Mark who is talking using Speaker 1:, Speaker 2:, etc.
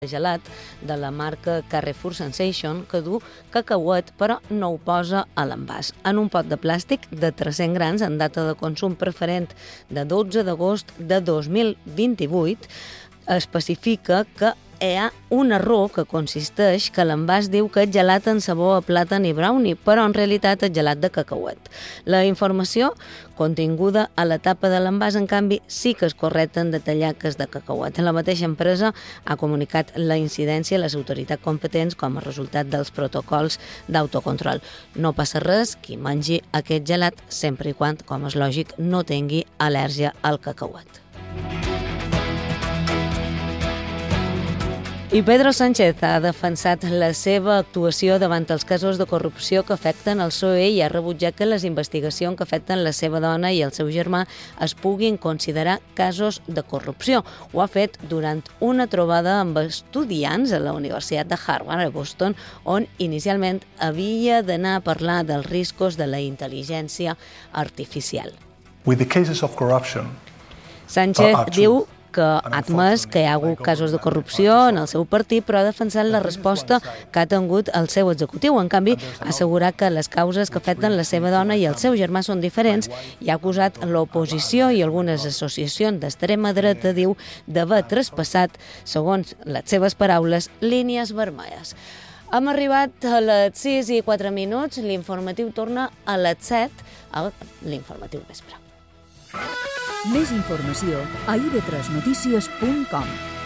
Speaker 1: gelat de la marca Carrefour Sensation que du cacauet però no ho posa a l'envàs. En un pot de plàstic de 300 grans en data de consum preferent de 12 d'agost de 2028 especifica que hi ha un error que consisteix que l'envàs diu que és gelat en sabor a plàtan i brownie, però en realitat és gelat de cacauet. La informació continguda a la tapa de l'envàs, en canvi, sí que és correcta en detallar que és de cacauet. La mateixa empresa ha comunicat la incidència a les autoritats competents com a resultat dels protocols d'autocontrol. No passa res qui mengi aquest gelat sempre i quan, com és lògic, no tingui al·lèrgia al cacauet. I Pedro Sánchez ha defensat la seva actuació davant els casos de corrupció que afecten el PSOE i ha rebutjat que les investigacions que afecten la seva dona i el seu germà es puguin considerar casos de corrupció. Ho ha fet durant una trobada amb estudiants a la Universitat de Harvard, a Boston, on inicialment havia d'anar a parlar dels riscos de la intel·ligència artificial. Sánchez diu que ha admès que hi ha hagut casos de corrupció en el seu partit, però ha defensat la resposta que ha tingut el seu executiu. En canvi, ha assegurat que les causes que afecten la seva dona i el seu germà són diferents i ha acusat l'oposició i algunes associacions d'extrema dreta, diu, d'haver traspassat, segons les seves paraules, línies vermelles. Hem arribat a les 6:04, l'informatiu torna a les 7, a l'informatiu vespre.
Speaker 2: Més informació a ib3notícies.com.